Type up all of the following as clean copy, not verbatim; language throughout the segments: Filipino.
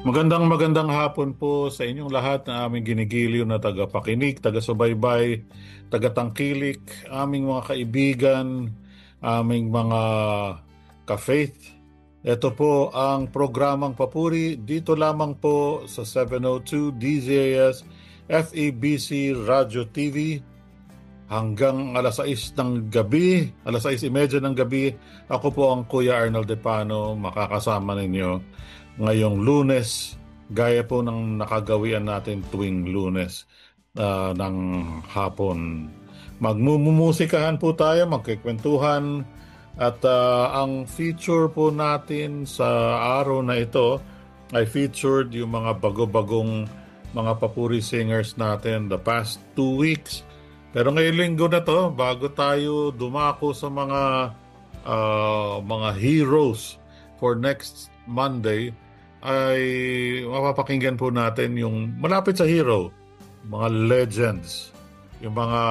Magandang hapon po sa inyong lahat na aming ginigiliw na tagapakinig, taga-subaybay, taga-tangkilik, aming mga kaibigan, aming mga ka-faith. Ito po ang programang Papuri dito lamang po sa 702 DZAS FEBC Radio TV hanggang alas 6 ng gabi, alas 6:30 ng gabi. Ako po ang Kuya Arnold Depano, makakasama ninyo ngayong Lunes, gaya po ng nakagawian natin tuwing Lunes ng hapon. Magmumumusikahan po tayo, magkikwentuhan, at ang feature po natin sa araw na ito ay featured yung mga bago-bagong mga papuri singers natin the past 2 weeks. Pero ngayong linggo na to, bago tayo dumako sa mga heroes for next Monday, ay mapapakinggan po natin yung malapit sa hero, mga legends, yung mga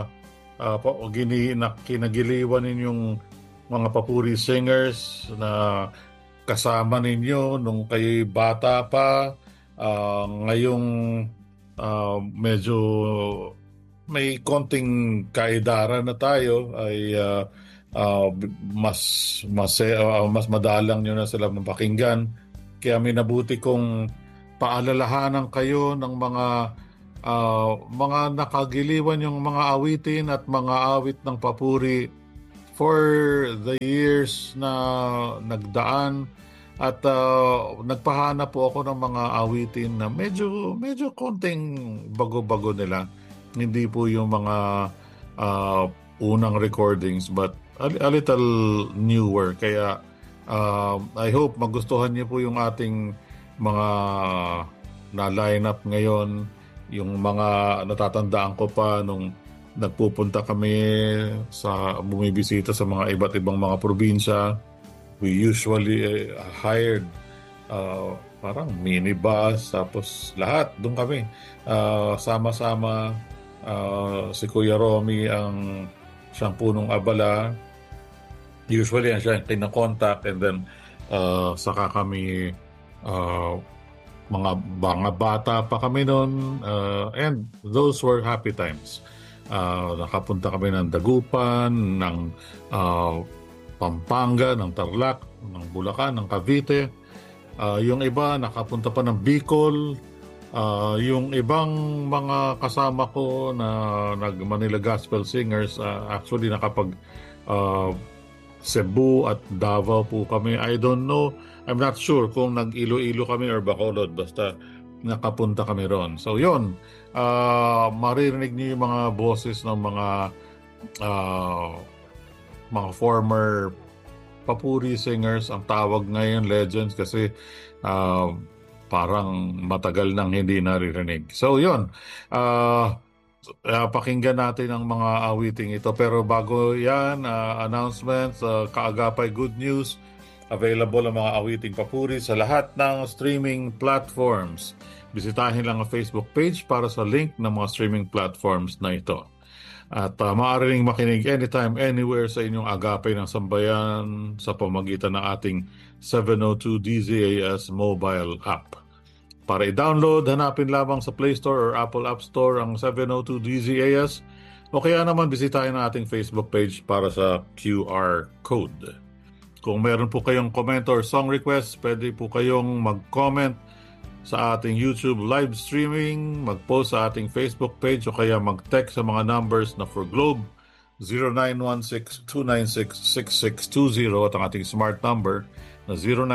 kinagiliwan ninyong mga papuri singers na kasama ninyo nung kayo'y bata pa. Ngayong medyo may konting kaedaran na tayo, ay mas madalang nyo na sila mapakinggan. Kaya may nabuti kong paalalahanan kayo ng mga nakagiliwan yung mga awitin at mga awit ng papuri for the years na nagdaan. At nagpahanap po ako ng mga awitin na medyo konting bago-bago nila. Hindi po yung mga unang recordings, but a little newer. Kaya I hope magustuhan niyo po yung ating mga na-line up ngayon. Yung mga natatandaan ko pa nung nagpupunta kami bumibisita sa mga iba't ibang mga probinsya. We usually hired parang minibus, tapos lahat doon kami sama-sama. Si Kuya Romy ang siyang punong abala. Usually yan siya yung kinakontak, and then saka kami mga bata pa kami noon, and those were happy times. Nakapunta kami ng Dagupan, ng Pampanga, ng Tarlac, ng Bulacan, ng Cavite. Yung iba nakapunta pa ng Bicol. Yung ibang mga kasama ko na Manila Gospel Singers, actually nakapag Cebu at Davao po kami. I don't know, I'm not sure kung nag-Iloilo kami or Bacolod, basta nakapunta kami ron. So yun, maririnig niyo yung mga boses ng mga former papuri singers, ang tawag ngayon legends, kasi parang matagal nang hindi naririnig. So yun, pakinggan natin ang mga awiting ito. Pero bago yan, announcements, kaagapay good news. Available ang mga awiting papuri sa lahat ng streaming platforms. Bisitahin lang ang Facebook page para sa link ng mga streaming platforms na ito. At maaari ring makinig anytime, anywhere sa inyong agapay ng sambayan sa pamagitan ng ating 702 DZAS mobile app. Para i-download, hanapin lamang sa Play Store or Apple App Store ang 702 DZAS, o kaya naman bisitahin ang ating Facebook page para sa QR code. Kung meron po kayong comment or song request, pwede po kayong mag-comment sa ating YouTube live streaming, mag-post sa ating Facebook page, o kaya mag-text sa mga numbers na for Globe 0916-296-6620 at ang ating smart number na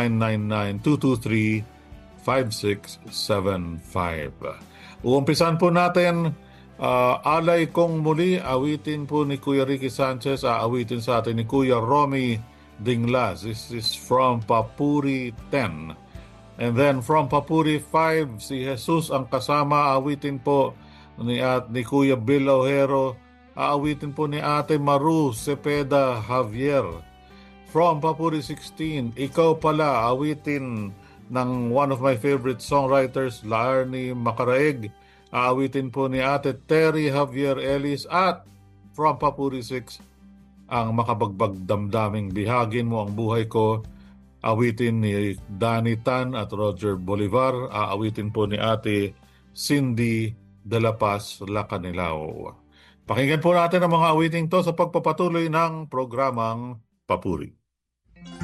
0999-223-5675. Uumpisan po natin, Alay Kong Muli, awitin po ni Kuya Ricky Sanchez, aawitin sa atin ni Kuya Romy Dinglas. This is from Papuri 10. And then from Papuri 5, si Jesus ang kasama, awitin po ni Kuya Bill Ojero, aawitin po ni Ate Maru Cepeda Javier. From Papuri 16, Ikaw Pala, awitin ng one of my favorite songwriters, Laarni Macaraeg, aawitin po ni Ate Terry Javier Ellis. At from Papuri 6, ang Makabagbag Damdaming Bihagin Mo ang Buhay Ko, awitin ni Danny Tan at Roger Bolivar, aawitin po ni Ate Cindy de la Paz Lacanilao. Pakinggan po natin ang mga awiting to sa pagpapatuloy ng programang Papuri.